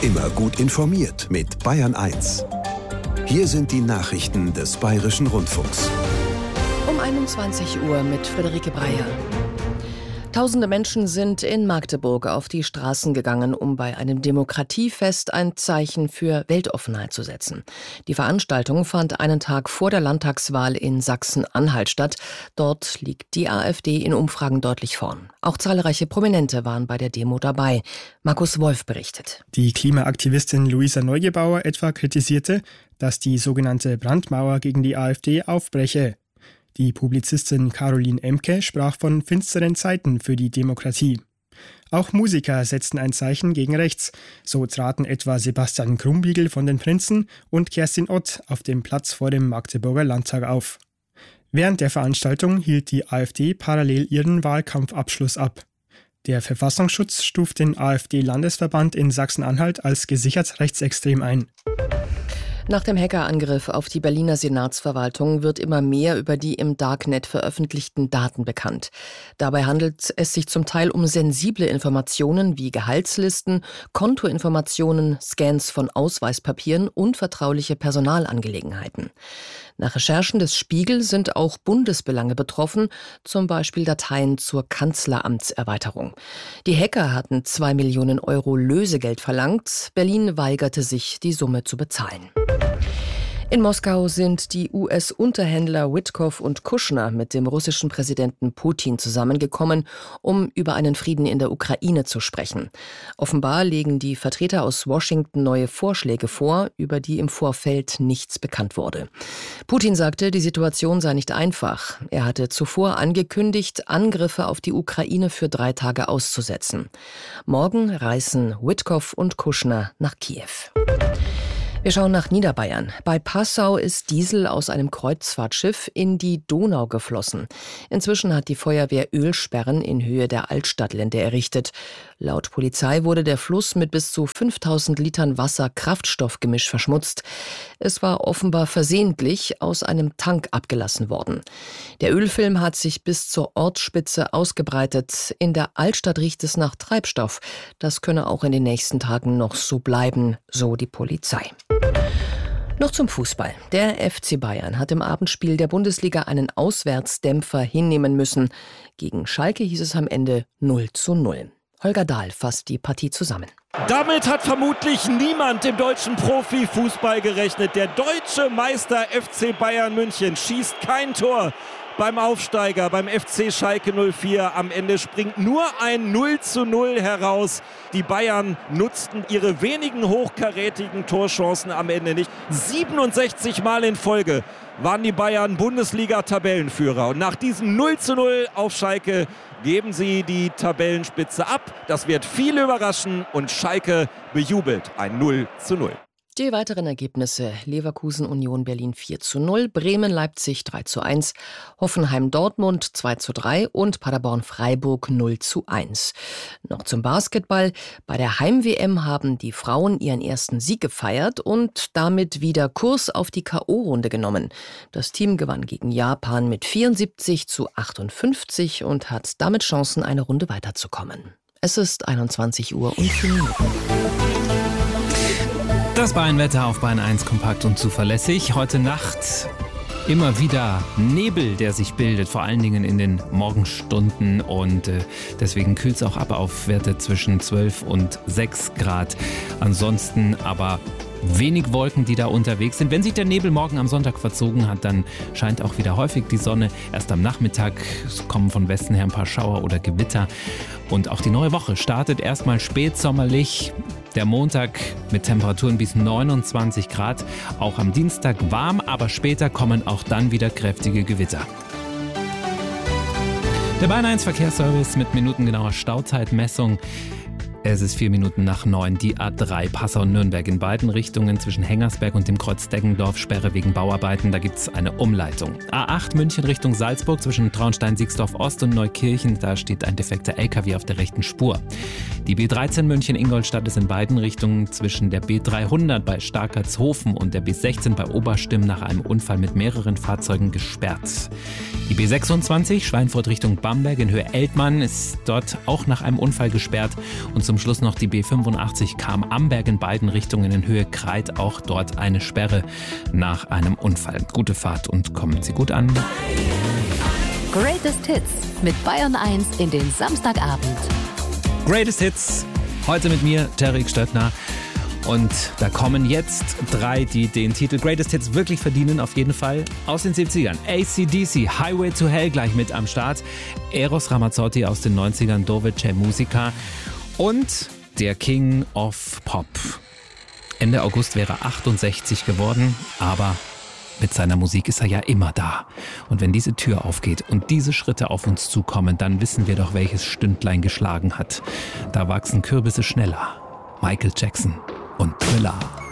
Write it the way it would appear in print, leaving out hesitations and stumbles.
Immer gut informiert mit Bayern 1. Hier sind die Nachrichten des Bayerischen Rundfunks. Um 21 Uhr mit Friederike Breyer. Tausende Menschen sind in Magdeburg auf die Straßen gegangen, um bei einem Demokratiefest ein Zeichen für Weltoffenheit zu setzen. Die Veranstaltung fand einen Tag vor der Landtagswahl in Sachsen-Anhalt statt. Dort liegt die AfD in Umfragen deutlich vorn. Auch zahlreiche Prominente waren bei der Demo dabei. Markus Wolf berichtet. Die Klimaaktivistin Luisa Neugebauer etwa kritisierte, dass die sogenannte Brandmauer gegen die AfD aufbreche. Die Publizistin Caroline Emke sprach von finsteren Zeiten für die Demokratie. Auch Musiker setzten ein Zeichen gegen rechts. So traten etwa Sebastian Krumbiegel von den Prinzen und Kerstin Ott auf dem Platz vor dem Magdeburger Landtag auf. Während der Veranstaltung hielt die AfD parallel ihren Wahlkampfabschluss ab. Der Verfassungsschutz stuft den AfD-Landesverband in Sachsen-Anhalt als gesichert rechtsextrem ein. Nach dem Hackerangriff auf die Berliner Senatsverwaltung wird immer mehr über die im Darknet veröffentlichten Daten bekannt. Dabei handelt es sich zum Teil um sensible Informationen wie Gehaltslisten, Kontoinformationen, Scans von Ausweispapieren und vertrauliche Personalangelegenheiten. Nach Recherchen des Spiegel sind auch Bundesbelange betroffen, zum Beispiel Dateien zur Kanzleramtserweiterung. Die Hacker hatten 2 Millionen Euro Lösegeld verlangt. Berlin weigerte sich, die Summe zu bezahlen. In Moskau sind die US-Unterhändler Witkoff und Kushner mit dem russischen Präsidenten Putin zusammengekommen, um über einen Frieden in der Ukraine zu sprechen. Offenbar legen die Vertreter aus Washington neue Vorschläge vor, über die im Vorfeld nichts bekannt wurde. Putin sagte, die Situation sei nicht einfach. Er hatte zuvor angekündigt, Angriffe auf die Ukraine für 3 Tage auszusetzen. Morgen reisen Witkoff und Kushner nach Kiew. Wir schauen nach Niederbayern. Bei Passau ist Diesel aus einem Kreuzfahrtschiff in die Donau geflossen. Inzwischen hat die Feuerwehr Ölsperren in Höhe der Altstadtlinde errichtet. Laut Polizei wurde der Fluss mit bis zu 5000 Litern Wasser-Kraftstoffgemisch verschmutzt. Es war offenbar versehentlich aus einem Tank abgelassen worden. Der Ölfilm hat sich bis zur Ortsspitze ausgebreitet. In der Altstadt riecht es nach Treibstoff. Das könne auch in den nächsten Tagen noch so bleiben, so die Polizei. Noch zum Fußball. Der FC Bayern hat im Abendspiel der Bundesliga einen Auswärtsdämpfer hinnehmen müssen. Gegen Schalke hieß es am Ende 0:0. Holger Dahl fasst die Partie zusammen. Damit hat vermutlich niemand im deutschen Profifußball gerechnet. Der deutsche Meister FC Bayern München schießt kein Tor beim Aufsteiger, beim FC Schalke 04. Am Ende springt nur ein 0:0 heraus. Die Bayern nutzten ihre wenigen hochkarätigen Torchancen am Ende nicht. 67 Mal in Folge waren die Bayern Bundesliga-Tabellenführer. Und nach diesem 0:0 auf Schalke geben sie die Tabellenspitze ab. Das wird viele überraschen und Schalke bejubelt ein 0:0. Die weiteren Ergebnisse: Leverkusen Union Berlin 4:0, Bremen Leipzig 3:1, Hoffenheim Dortmund 2:3 und Paderborn Freiburg 0:1. Noch zum Basketball. Bei der Heim-WM haben die Frauen ihren ersten Sieg gefeiert und damit wieder Kurs auf die K.O.-Runde genommen. Das Team gewann gegen Japan mit 74:58 und hat damit Chancen, eine Runde weiterzukommen. Es ist 21 Uhr und 4 Minuten. Das Bayern-Wetter auf Bayern 1 kompakt und zuverlässig. Heute Nacht immer wieder Nebel, der sich bildet, vor allen Dingen in den Morgenstunden. Und deswegen kühlt es auch ab auf Werte zwischen 12 und 6 Grad. Ansonsten aber wenig Wolken, die da unterwegs sind. Wenn sich der Nebel morgen am Sonntag verzogen hat, dann scheint auch wieder häufig die Sonne. Erst am Nachmittag kommen von Westen her ein paar Schauer oder Gewitter. Und auch die neue Woche startet erstmal spätsommerlich. Der Montag mit Temperaturen bis 29 Grad. Auch am Dienstag warm, aber später kommen auch dann wieder kräftige Gewitter. Der Bayern 1 Verkehrsservice mit minutengenauer Stauzeitmessung. Es ist 4:09. Die A3 Passau-Nürnberg in beiden Richtungen zwischen Hengersberg und dem Kreuz Deggendorf Sperre wegen Bauarbeiten. Da gibt es eine Umleitung. A8 München Richtung Salzburg zwischen Traunstein-Siegsdorf-Ost und Neukirchen. Da steht ein defekter LKW auf der rechten Spur. Die B13 München-Ingolstadt ist in beiden Richtungen zwischen der B300 bei Starkertshofen und der B16 bei Oberstimm nach einem Unfall mit mehreren Fahrzeugen gesperrt. Die B26 Schweinfurt Richtung Bamberg in Höhe Eltmann ist dort auch nach einem Unfall gesperrt. Und zum zum Schluss noch die B85 kam Amberg in beiden Richtungen in Höhe Kreit. Auch dort eine Sperre nach einem Unfall. Gute Fahrt und kommen Sie gut an. Greatest Hits mit Bayern 1 in den Samstagabend. Greatest Hits, heute mit mir, Terry Stöttner. Und da kommen jetzt 3, die den Titel Greatest Hits wirklich verdienen, auf jeden Fall. Aus den 70ern, AC/DC, Highway to Hell gleich mit am Start. Eros Ramazzotti aus den 90ern, Dove C'è Musica. Und der King of Pop. Ende August wäre er 68 geworden, aber mit seiner Musik ist er ja immer da. Und wenn diese Tür aufgeht und diese Schritte auf uns zukommen, dann wissen wir doch, welches Stündlein geschlagen hat. Da wachsen Kürbisse schneller. Michael Jackson und Thriller.